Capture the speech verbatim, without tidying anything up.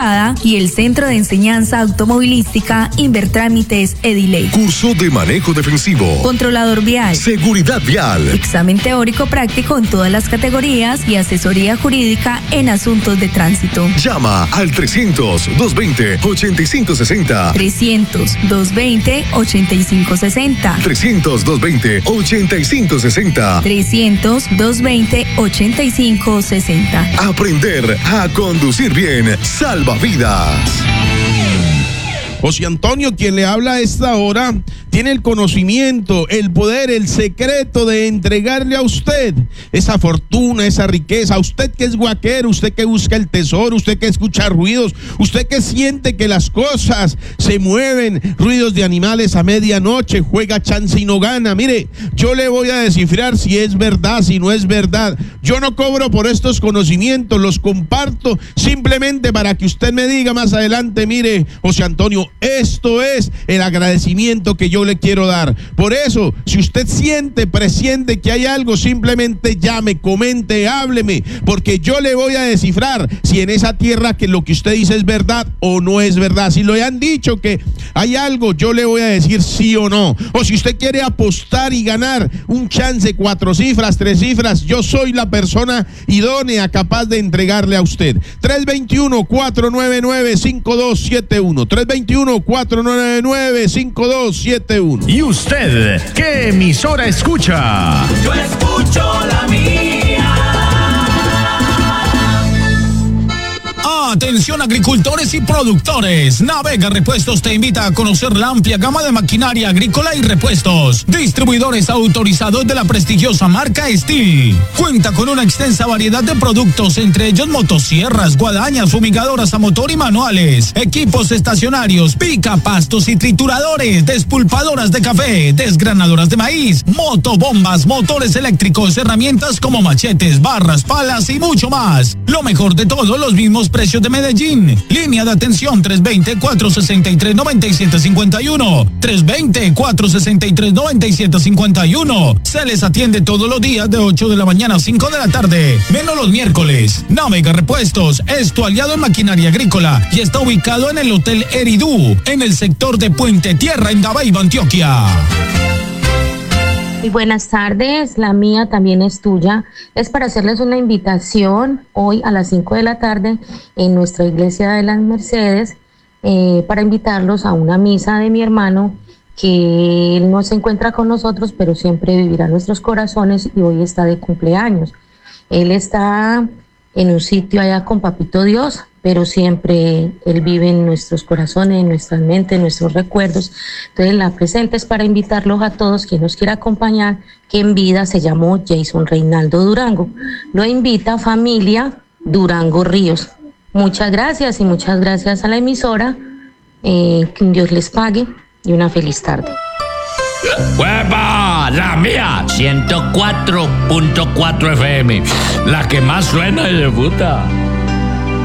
Privada y el Centro de Enseñanza Automovilística Invertrámites Ediley. Curso de manejo defensivo, controlador vial, seguridad vial, examen teórico práctico en todas las categorías y asesoría jurídica en asuntos de tránsito. Llama al trescientos, doscientos veinte, ochenta y cinco sesenta. trescientos, doscientos veinte, ochenta y cinco sesenta. trescientos, doscientos veinte, ochenta y cinco sesenta. trescientos, doscientos veinte, ochenta y cinco sesenta. Aprender a conducir bien salva vidas. José Antonio, quien le habla a esta hora, tiene el conocimiento, el poder, el secreto de entregarle a usted esa fortuna, esa riqueza. Usted que es guaquero, usted que busca el tesoro, usted que escucha ruidos, usted que siente que las cosas se mueven, ruidos de animales a medianoche, juega chance y no gana. Mire, yo le voy a descifrar si es verdad, si no es verdad. Yo no cobro por estos conocimientos, los comparto simplemente para que usted me diga más adelante, mire, José Antonio, esto es el agradecimiento que yo le quiero dar. Por eso, si usted siente, presiente que hay algo, simplemente llame, comente, hábleme, porque yo le voy a descifrar si en esa tierra que lo que usted dice es verdad o no es verdad. Si le han dicho que hay algo, yo le voy a decir sí o no. O si usted quiere apostar y ganar un chance, cuatro cifras, tres cifras, yo soy la persona idónea, capaz de entregarle a usted. tres dos uno, cuatro nueve nueve, cinco dos siete uno. tres dos uno, cuatro nueve nueve, cinco dos siete uno. ¿Y usted qué emisora escucha? Yo escucho la mía. Atención agricultores y productores. Navega Repuestos te invita a conocer la amplia gama de maquinaria agrícola y repuestos. Distribuidores autorizados de la prestigiosa marca Steel. Cuenta con una extensa variedad de productos, entre ellos motosierras, guadañas, fumigadoras a motor y manuales, equipos estacionarios, pica pastos y trituradores, despulpadoras de café, desgranadoras de maíz, motobombas, motores eléctricos, herramientas como machetes, barras, palas y mucho más. Lo mejor de todo, los mismos precios de Medellín. Línea de atención tres dos cero, cuatro seis tres, nueve siete cinco uno. tres dos cero, cuatro seis tres, nueve siete cinco uno. Se les atiende todos los días de ocho de la mañana a cinco de la tarde, menos los miércoles. Navega Repuestos es tu aliado en maquinaria agrícola y está ubicado en el Hotel Eridú, en el sector de Puente Tierra, en Dabeiba, Antioquia. Muy buenas tardes, la mía también es tuya. Es para hacerles una invitación hoy a las cinco de la tarde en nuestra iglesia de las Mercedes, eh, para invitarlos a una misa de mi hermano, que él no se encuentra con nosotros, pero siempre vivirá en nuestros corazones y hoy está de cumpleaños. Él está en un sitio allá con Papito Dios, pero siempre Él vive en nuestros corazones, en nuestras mentes, en nuestros recuerdos. Entonces la presente es para invitarlos a todos, quien nos quiera acompañar, que en vida se llamó Jason Reinaldo Durango. Lo invita familia Durango Ríos. Muchas gracias y muchas gracias a la emisora. Eh, que Dios les pague y una feliz tarde. ¡Hueva! La mía, ciento cuatro punto cuatro F M, la que más suena y debuta.